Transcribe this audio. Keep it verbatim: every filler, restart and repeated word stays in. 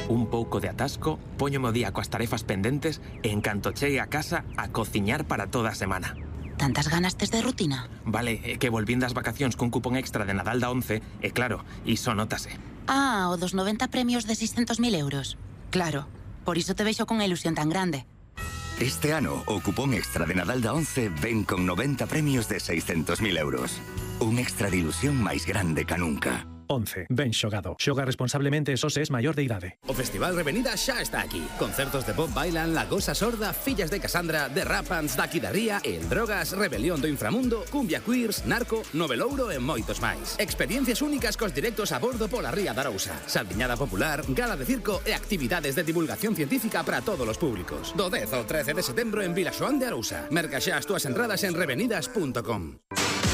un pouco de atasco, póñome o día coas tarefas pendentes e en canto chegue a casa a cociñar para toda a semana. Tantas ganas tes de rutina? Vale, é que volvín das vacacións cun cupón extra de Nadal da once e claro, iso notase. Ah, o dos noventa premios de seiscentos mil euros. Claro, por iso te vexo con a ilusión tan grande. Este ano, o cupón extra de Nadal da once ven con noventa premios de seiscentos mil euros. Un extra de ilusión máis grande ca nunca. once. Ben xogado. Xoga responsablemente e só se es maior de idade. O Festival Revenida xa está aquí. Concertos de Bob Bailan, La Gosa Sorda, Fillas de Casandra, The Rapans, Daqui da Ría, El Drogas, Rebelión do Inframundo, Cumbia Queers, Narco, Novelouro e moitos máis. Experiencias únicas cos directos a bordo pola Ría da Arousa. Saldiñada popular, gala de circo e actividades de divulgación científica para todos os públicos. Do dez ao trece de setembro en Vilaxoán de Arousa. Merca xa as túas entradas en revenidas punto com.